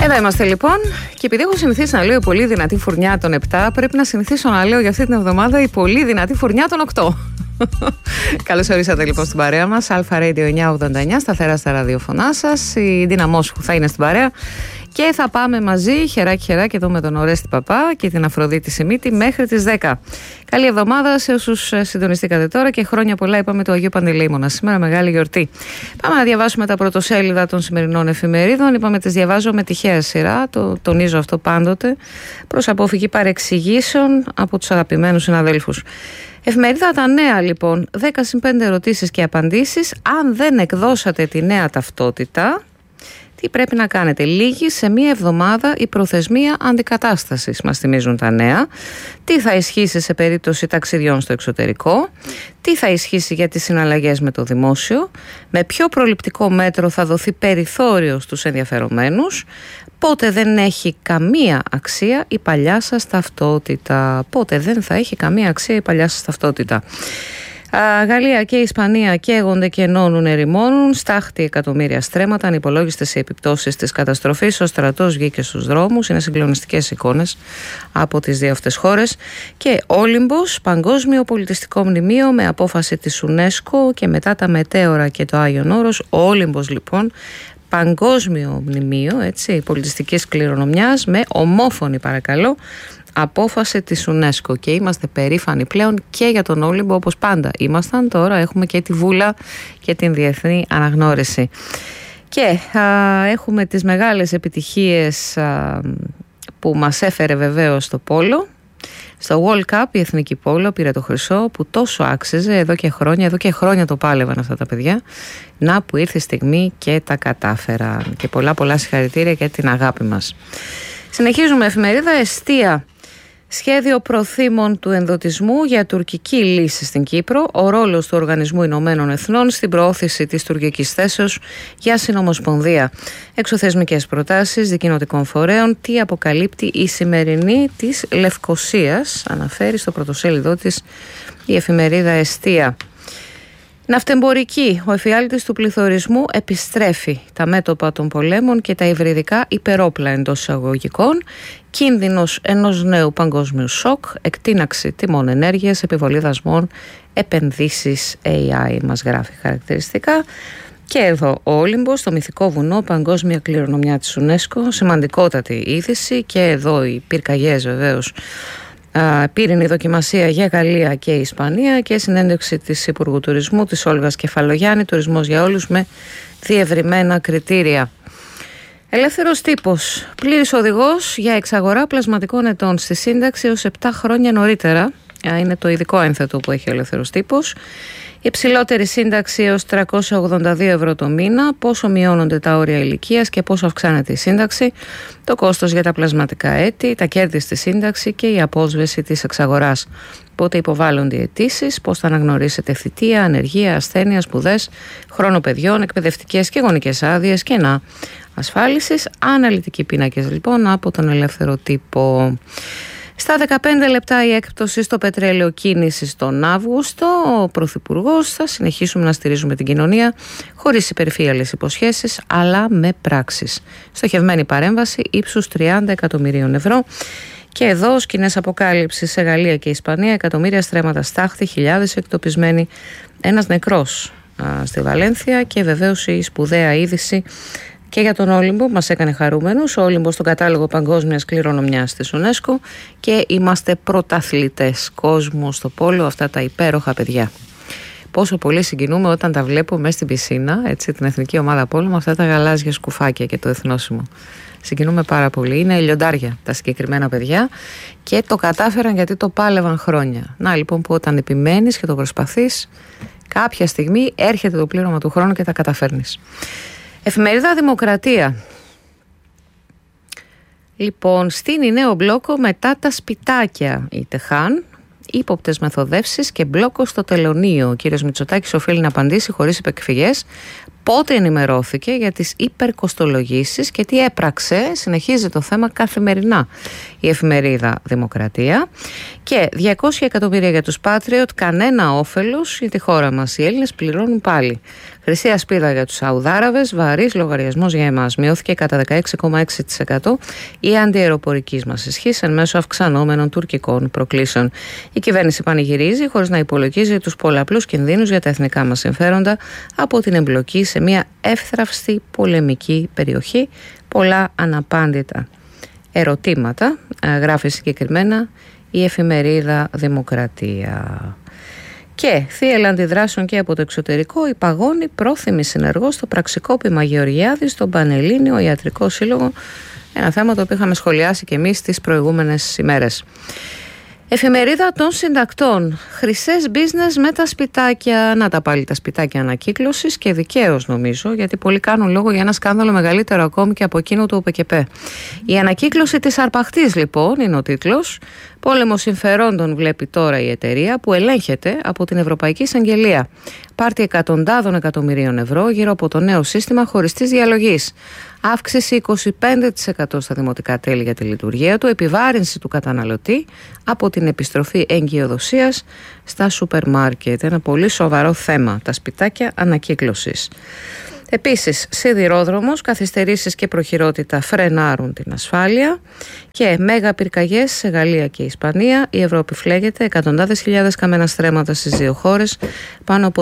Εδώ είμαστε λοιπόν, και επειδή έχω συνηθίσει να λέω η πολύ δυνατή φουρνιά των 7, πρέπει να συνηθίσω να λέω για αυτή την εβδομάδα η πολύ δυνατή φουρνιά των 8. Καλώς ορίσατε λοιπόν στην παρέα μας. Alpha Radio 989, σταθερά στα ραδιοφωνά σας. Η Ντίνα Μόσχου θα είναι στην παρέα και θα πάμε μαζί χεράκι εδώ με τον Ορέστη Παπά και την Αφροδίτη Σιμίτη μέχρι τις 10. Καλή εβδομάδα σε όσους συντονιστήκατε τώρα και χρόνια πολλά, είπαμε, του Αγίου Παντελεήμωνα. Σήμερα μεγάλη γιορτή. Πάμε να διαβάσουμε τα πρωτοσέλιδα των σημερινών εφημερίδων. Είπαμε, τις διαβάζω με τυχαία σειρά, το τονίζω αυτό πάντοτε, προς αποφυγή παρεξηγήσεων από τους αγαπημένους συναδέλφους. Εφημερίδα Τα Νέα λοιπόν, 10 συν 5 ερωτήσεις και απαντήσεις. Αν δεν εκδώσατε τη νέα ταυτότητα, τι πρέπει να κάνετε? Λίγη σε μία εβδομάδα η προθεσμία αντικατάστασης, μας θυμίζουν Τα Νέα. Τι θα ισχύσει σε περίπτωση ταξιδιών στο εξωτερικό? Τι θα ισχύσει για τις συναλλαγές με το δημόσιο? Με ποιο προληπτικό μέτρο θα δοθεί περιθώριο στους ενδιαφερομένους? Πότε δεν έχει καμία αξία η παλιά σας ταυτότητα? Πότε δεν θα έχει καμία αξία η παλιά σας ταυτότητα? Γαλλία και Ισπανία καίγονται και ενώνουν, ερημώνουν. Στάχτη εκατομμύρια στρέμματα, ανυπολόγιστες οι επιπτώσεις της καταστροφής. Ο στρατός βγήκε στους δρόμους. Είναι συγκλονιστικές εικόνες από τις δύο αυτές χώρες. Και Όλυμπος, παγκόσμιο πολιτιστικό μνημείο με απόφαση της UNESCO και μετά τα μετέωρα και το Άγιον Όρος. Ο Όλυμπος λοιπόν, παγκόσμιο μνημείο, έτσι, πολιτιστικής κληρονομιάς με ομόφωνη, παρακαλώ, απόφαση της UNESCO, και είμαστε περήφανοι πλέον και για τον Όλυμπο, όπως πάντα ήμασταν. Τώρα έχουμε και τη βούλα και την διεθνή αναγνώριση. Και έχουμε τις μεγάλες επιτυχίες που μας έφερε βεβαίως το πόλο. Στο World Cup η εθνική πόλο πήρε το χρυσό που τόσο άξιζε εδώ και χρόνια το πάλευαν αυτά τα παιδιά. Να που ήρθε η στιγμή και τα κατάφεραν. Και πολλά συγχαρητήρια για την αγάπη μας. Συνεχίζουμε. Εφημερίδα Εστία. Σχέδιο προθήμων του ενδοτισμού για τουρκική λύση στην Κύπρο. Ο ρόλος του Οργανισμού Ηνωμένων Εθνών στην προώθηση της τουρκικής θέσεως για συνομοσπονδία. Εξωθεσμικές προτάσεις δικοινοτικών φορέων. Τι αποκαλύπτει η σημερινή της Λευκωσίας, αναφέρει στο πρωτοσέλιδό της η εφημερίδα Εστία. Ναυτεμπορική. Ο εφιάλτης του πληθωρισμού επιστρέφει. Τα μέτωπα των πολέμων και τα υβριδικά υπερόπλα εντός εισαγωγικών. Κίνδυνος ενός νέου παγκόσμιου σοκ. Εκτείναξη τιμών ενέργειας, επιβολή δασμών, επενδύσεις AI, μας γράφει χαρακτηριστικά. Και εδώ ο Όλυμπος, το μυθικό βουνό, παγκόσμια κληρονομιά της UNESCO. Σημαντικότατη είδηση. Και εδώ οι πυρκαγιές βεβαίως. Πύρινη δοκιμασία για Γαλλία και Ισπανία και συνέντευξη της Υπουργού Τουρισμού της Όλγας Κεφαλογιάννη, τουρισμός για όλους με διευρυμένα κριτήρια. Ελεύθερος τύπος, πλήρης οδηγός για εξαγορά πλασματικών ετών στη σύνταξη ως 7 χρόνια νωρίτερα. Είναι το ειδικό ένθετο που έχει ο ελεύθερος τύπος. Υψηλότερη σύνταξη έως 382 ευρώ το μήνα. Πόσο μειώνονται τα όρια ηλικίας και πόσο αυξάνεται η σύνταξη. Το κόστος για τα πλασματικά έτη, τα κέρδη στη σύνταξη και η απόσβεση της εξαγοράς. Πότε υποβάλλονται οι αιτήσεις, πώς θα αναγνωρίσετε θητεία, ανεργία, ασθένεια, σπουδές, χρόνο παιδιών, εκπαιδευτικές και γονικές άδειες, κενά ασφάλισης. Αναλυτικοί πίνακες λοιπόν από τον ελεύθερο τύπο. Στα 15 λεπτά η έκπτωση στο πετρέλαιο κίνησης τον Αύγουστο. Ο Πρωθυπουργός: θα συνεχίσουμε να στηρίζουμε την κοινωνία χωρίς υπερφύαλες υποσχέσεις, αλλά με πράξεις. Στοχευμένη παρέμβαση ύψους 30 εκατομμυρίων ευρώ. Και εδώ σκηνές αποκάλυψης σε Γαλλία και Ισπανία, εκατομμύρια στρέμματα στάχτη, χιλιάδες εκτοπισμένοι, ένας νεκρός στη Βαλένθια και βεβαίως η σπουδαία είδηση και για τον Όλυμπο που μας έκανε χαρούμενους. Ο Όλυμπος στον κατάλογο παγκόσμιας κληρονομιάς της UNESCO και είμαστε πρωταθλητές κόσμου στο πόλο, αυτά τα υπέροχα παιδιά. Πόσο πολύ συγκινούμε όταν τα βλέπω μέσα στην πισίνα, έτσι, την εθνική ομάδα πόλου με αυτά τα γαλάζια σκουφάκια και το εθνόσημο. Συγκινούμε πάρα πολύ. Είναι λιοντάρια τα συγκεκριμένα παιδιά και το κατάφεραν γιατί το πάλευαν χρόνια. Να λοιπόν που όταν επιμένεις και το προσπαθείς, κάποια στιγμή έρχεται το πλήρωμα του χρόνου και τα καταφέρνεις. Εφημερίδα Δημοκρατία. Λοιπόν, στείνει νέο μπλόκο μετά τα σπιτάκια η Τεχάν. Ύποπτες μεθοδεύσεις και μπλόκο στο τελωνείο. Ο κύριος Μητσοτάκης οφείλει να απαντήσει χωρίς επεκφυγές πότε ενημερώθηκε για τις υπερκοστολογήσεις και τι έπραξε. Συνεχίζει το θέμα καθημερινά η εφημερίδα Δημοκρατία. Και 200 εκατομμύρια για τους Patriot, κανένα όφελος για τη χώρα μας. Οι Έλληνες πληρώνουν πάλι. Χρυσή ασπίδα για τους Σαουδάραβες, βαρύς λογαριασμός για εμάς. Μειώθηκε κατά 16,6% η αντιαεροπορική μας ισχύς εν μέσω αυξανόμενων τουρκικών προκλήσεων. Η κυβέρνηση πανηγυρίζει χωρίς να υπολογίζει τους πολλαπλούς κινδύνους για τα εθνικά μας συμφέροντα από την εμπλοκή σε μια εύθραυστη πολεμική περιοχή. Πολλά αναπάντητα ερωτήματα, γράφει συγκεκριμένα η εφημερίδα Δημοκρατία. Και θύελλα αντιδράσεων και από το εξωτερικό, η Παγώνη πρόθυμη συνεργός στο πραξικόπημα Γεωργιάδη στον Πανελλήνιο Ιατρικό Σύλλογο, ένα θέμα το οποίο είχαμε σχολιάσει και εμείς τις προηγούμενες ημέρες. Εφημερίδα των συντακτών. Χρυσές business με τα σπιτάκια. Να τα πάλι τα σπιτάκια ανακύκλωσης και δικαίως νομίζω, γιατί πολλοί κάνουν λόγο για ένα σκάνδαλο μεγαλύτερο ακόμη και από εκείνο του ΟΠΕΚΕΠΕ. Η ανακύκλωση της αρπαχτής λοιπόν είναι ο τίτλος. Πόλεμο συμφερόντων βλέπει τώρα η εταιρεία που ελέγχεται από την Ευρωπαϊκή Εισαγγελία. Πάρτι εκατοντάδων εκατομμυρίων ευρώ γύρω από το νέο σύστημα χωριστής διαλογής. Αύξηση 25% στα δημοτικά τέλη για τη λειτουργία του, επιβάρυνση του καταναλωτή από την επιστροφή εγκυοδοσίας στα σούπερ μάρκετ. Ένα πολύ σοβαρό θέμα, τα σπιτάκια ανακύκλωσης. Επίσης, σιδηρόδρομος, καθυστερήσεις και προχειρότητα φρενάρουν την ασφάλεια και μέγα πυρκαγιές σε Γαλλία και Ισπανία. Η Ευρώπη φλέγεται, εκατοντάδες χιλιάδες καμένα στρέμματα στις δύο χώρες, πάνω από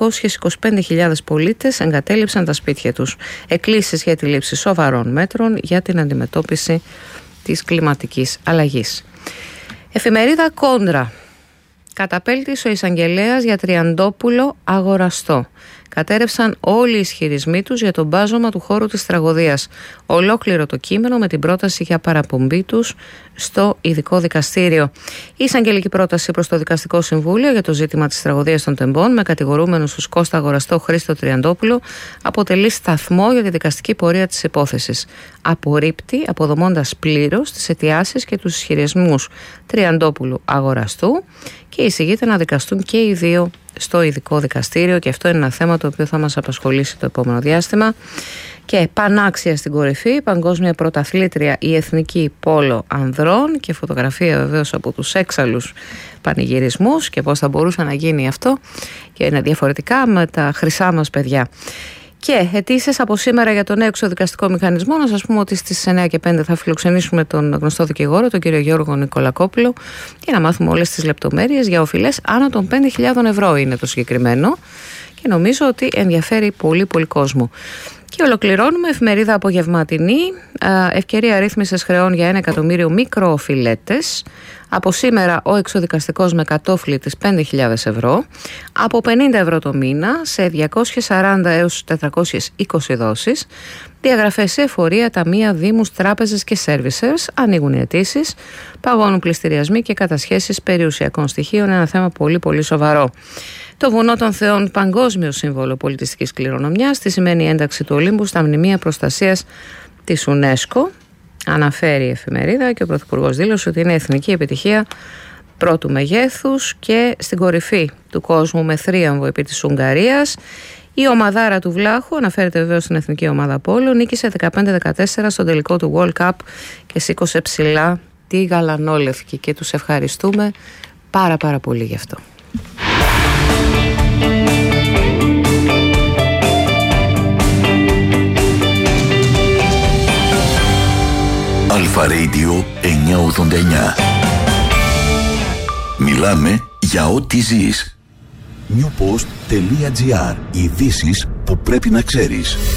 325.000 πολίτες εγκατέλειψαν τα σπίτια τους. Εκκλήσεις για τη λήψη σοβαρών μέτρων για την αντιμετώπιση της κλιματικής αλλαγής. Εφημερίδα Κόντρα. Καταπέλτης ο εισαγγελέας για Τριαντόπουλο αγοραστό. Κατέρευσαν όλοι οι ισχυρισμοί τους για το μπάζωμα του χώρου της τραγωδίας. Ολόκληρο το κείμενο με την πρόταση για παραπομπή τους στο ειδικό δικαστήριο. Η εισαγγελική πρόταση προς το Δικαστικό Συμβούλιο για το ζήτημα της τραγωδίας των Τεμπών με κατηγορούμενους τους Κώστα Αγοραστό, Χρήστο Τριαντόπουλο αποτελεί σταθμό για τη δικαστική πορεία της υπόθεσης. Απορρίπτει, αποδομώντας πλήρως τις αιτιάσεις και τους ισχυρισμούς Τριαντόπουλου Αγοραστού και εισηγείται να δικαστούν και οι δύο στο ειδικό δικαστήριο, και αυτό είναι ένα θέμα το οποίο θα μας απασχολήσει το επόμενο διάστημα. Και πανάξια στην κορυφή, παγκόσμια πρωταθλήτρια η εθνική πόλο ανδρών, και φωτογραφία βεβαίως από τους έξαλλους πανηγυρισμούς και πώς θα μπορούσε να γίνει αυτό και είναι διαφορετικά με τα χρυσά μας παιδιά. Και αιτήσεις από σήμερα για τον νέο εξωδικαστικό μηχανισμό. Να σας πούμε ότι στις 9 και 5 θα φιλοξενήσουμε τον γνωστό δικηγόρο, τον κύριο Γιώργο Νικολακόπουλο, για να μάθουμε όλες τις λεπτομέρειες για οφειλές άνω των 5.000 ευρώ είναι το συγκεκριμένο, και νομίζω ότι ενδιαφέρει πολύ κόσμο. Και ολοκληρώνουμε εφημερίδα Απογευματινή. Ευκαιρία ρύθμισης χρεών για 1 εκατομμύριο μικροοφιλέτες. Από σήμερα ο εξωδικαστικός με κατόφλι της 5.000 ευρώ. Από 50 ευρώ το μήνα σε 240 έως 420 δόσεις. Διαγραφές σε εφορία, ταμεία, δήμους, τράπεζες και servicers. Ανοίγουν οι αιτήσεις. Παγώνουν πληστηριασμοί και κατασχέσεις περιουσιακών στοιχείων. Ένα θέμα πολύ σοβαρό. Το Βουνό των Θεών, παγκόσμιο σύμβολο πολιτιστικής κληρονομιάς, τη σημαίνει ένταξη του Ολύμπου στα μνημεία προστασίας της UNESCO. Αναφέρει η εφημερίδα, και ο Πρωθυπουργός δήλωσε ότι είναι εθνική επιτυχία πρώτου μεγέθους και στην κορυφή του κόσμου με θρίαμβο επί της Ουγγαρίας. Η ομαδάρα του Βλάχου, αναφέρεται βεβαίως στην εθνική ομάδα πόλο, νίκησε 15-14 στον τελικό του World Cup και σήκωσε ψηλά τη γαλανόλευκη, και τους ευχαριστούμε πάρα πολύ γι' αυτό. Αλφα Radio 989. Μιλάμε για ό,τι ζεις. Newpost.gr. Ειδήσεις που πρέπει να ξέρεις.